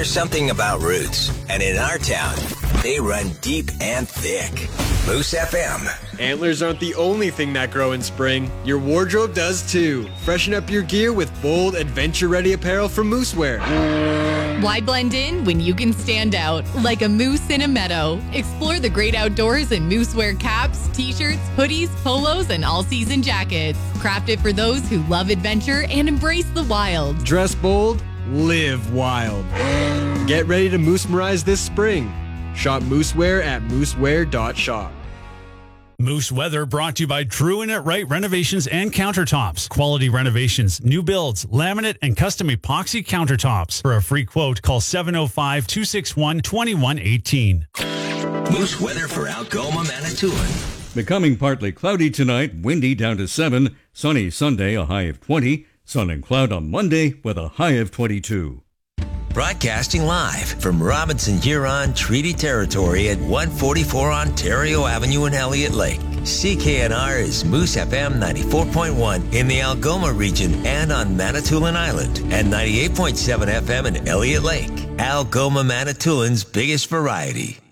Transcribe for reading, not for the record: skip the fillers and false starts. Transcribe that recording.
There's something about roots, and in our town, they run deep and thick. Moose FM. Antlers aren't the only thing that grow in spring. Your wardrobe does too. Freshen up your gear with bold, adventure-ready apparel from Moosewear. Why blend in when you can stand out like a moose in a meadow? Explore the great outdoors in Moosewear caps, t-shirts, hoodies, polos, and all-season jackets. Crafted for those who love adventure and embrace the wild. Dress bold, live wild. Get ready to moose-merize this spring. Shop Moosewear at moosewear.shop. Moose Weather brought to you by True and It Right Renovations and Countertops. Quality renovations, new builds, laminate, and custom epoxy countertops. For a free quote, call 705-261-2118. Moose Weather for Algoma, Manitoulin. Becoming partly cloudy tonight, windy down to 7, sunny Sunday, a high of 20, sun and cloud on Monday with a high of 22. Broadcasting live from Robinson Huron Treaty Territory at 144 Ontario Avenue in Elliott Lake. CKNR is Moose FM 94.1 in the Algoma region and on Manitoulin Island, and 98.7 FM in Elliott Lake. Algoma, Manitoulin's biggest variety.